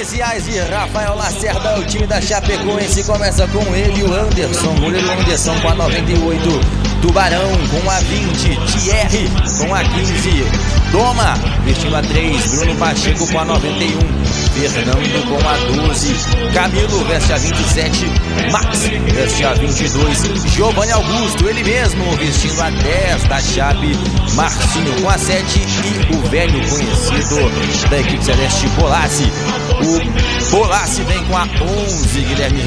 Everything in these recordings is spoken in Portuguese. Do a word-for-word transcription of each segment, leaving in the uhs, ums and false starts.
iniciais de Rafael Lacerda, o time da Chapecoense começa com ele, o Anderson, goleiro Anderson com a noventa e oito, Tubarão com a vinte, Thierry com a quinze, Doma vestindo a três, Bruno Pacheco com a noventa e um, Fernando com a doze, Camilo veste a vinte e sete, Max veste a vinte e dois, Giovanni Augusto, ele mesmo vestindo a dez da Chape, Marcinho com a sete e o velho conhecido da equipe celeste, Bolassi. O Bolassi vem com a onze, Guilherme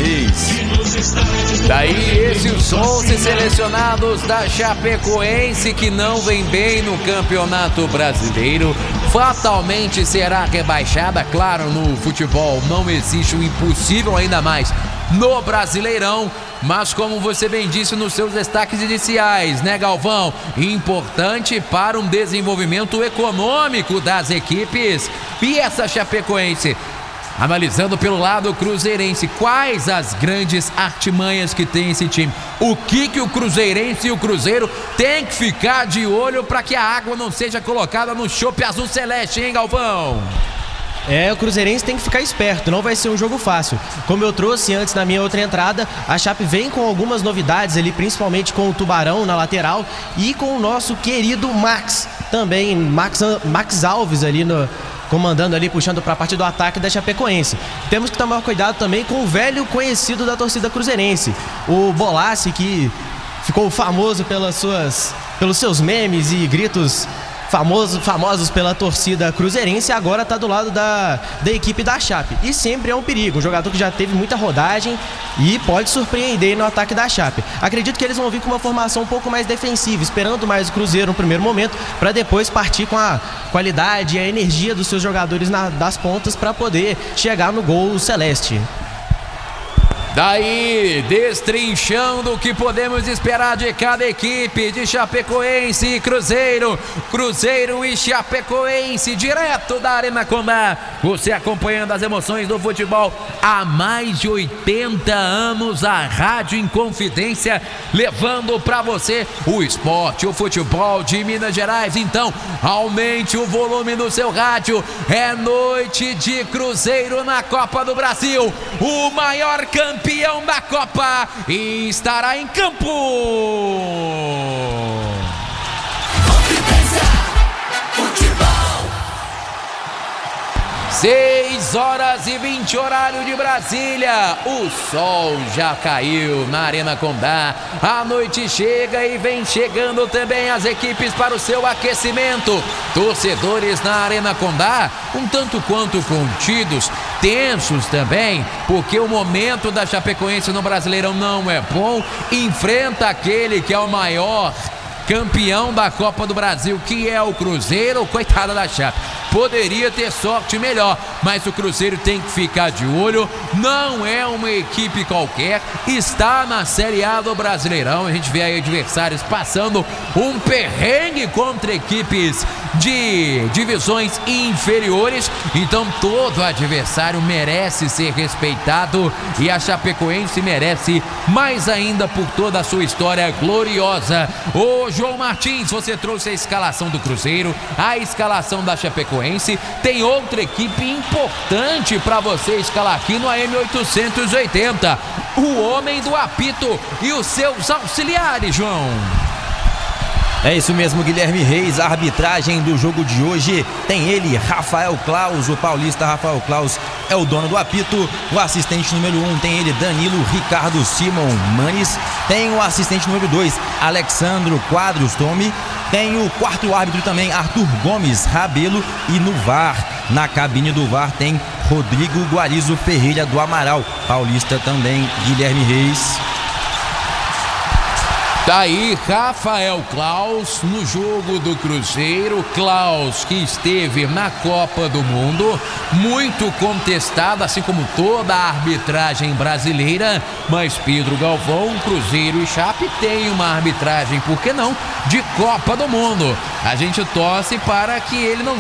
Reis. Daí esses onze selecionados da Chapecoense que não vem bem no Campeonato Brasileiro, fatalmente será rebaixada. Claro, no futebol não existe o impossível, ainda mais no Brasileirão, mas como você bem disse nos seus destaques iniciais, né, Galvão? Importante para um desenvolvimento econômico das equipes. E essa Chapecoense, analisando pelo lado cruzeirense, quais as grandes artimanhas que tem esse time? O que que o cruzeirense e o Cruzeiro tem que ficar de olho para que a água não seja colocada no chope azul celeste, hein, Galvão? É, o cruzeirense tem que ficar esperto, não vai ser um jogo fácil. Como eu trouxe antes na minha outra entrada, a Chape vem com algumas novidades ali, principalmente com o Tubarão na lateral e com o nosso querido Max, também, Max, Max Alves ali no... comandando ali, puxando para a parte do ataque da Chapecoense. Temos que tomar cuidado também com o velho conhecido da torcida cruzeirense, o Bolassi, que ficou famoso pelas suas, pelos seus memes e gritos famoso, famosos pela torcida cruzeirense, agora está do lado da, da equipe da Chape. E sempre é um perigo, um jogador que já teve muita rodagem e pode surpreender no ataque da Chape. Acredito que eles vão vir com uma formação um pouco mais defensiva, esperando mais o Cruzeiro no primeiro momento, para depois partir com a qualidade e a energia dos seus jogadores na, das pontas para poder chegar no gol celeste. Daí, destrinchando o que podemos esperar de cada equipe, de Chapecoense e Cruzeiro, Cruzeiro e Chapecoense, direto da Arena Condá, você acompanhando as emoções do futebol há mais de oitenta anos, a Rádio Inconfidência, levando para você o esporte, o futebol de Minas Gerais. Então, aumente o volume do seu rádio, é noite de Cruzeiro na Copa do Brasil, o maior campeão campeão da Copa, e estará em campo. seis horas e vinte, horário de Brasília. O sol já caiu na Arena Condá. A noite chega e vem chegando também as equipes para o seu aquecimento. Torcedores na Arena Condá, um tanto quanto contidos, tensos também, porque o momento da Chapecoense no Brasileirão não é bom. Enfrenta aquele que é o maior campeão da Copa do Brasil, que é o Cruzeiro. Coitada da Chape, poderia ter sorte melhor, mas o Cruzeiro tem que ficar de olho, não é uma equipe qualquer, está na Série A do Brasileirão. A gente vê aí adversários passando um perrengue contra equipes de divisões inferiores, então todo adversário merece ser respeitado e a Chapecoense merece mais ainda por toda a sua história gloriosa. Ô João Martins, você trouxe a escalação do Cruzeiro, a escalação da Chapecoense, tem outra equipe importante para você escalar aqui no A M oitocentos e oitenta, o homem do apito e os seus auxiliares, João. É isso mesmo, Guilherme Reis. A arbitragem do jogo de hoje tem ele, Rafael Claus, o paulista Rafael Claus é o dono do apito. O assistente número um tem ele, Danilo Ricardo Simon Manes. Tem o assistente número dois, Alexandro Quadros Tome. Tem o quarto árbitro também, Arthur Gomes Rabelo. E no V A R, na cabine do V A R, tem Rodrigo Guarizo Ferreira do Amaral. Paulista também, Guilherme Reis. Daí Rafael Claus no jogo do Cruzeiro. Claus que esteve na Copa do Mundo, muito contestado, assim como toda a arbitragem brasileira, mas Pedro Galvão, Cruzeiro e Chape tem uma arbitragem, por que não, de Copa do Mundo. A gente torce para que ele não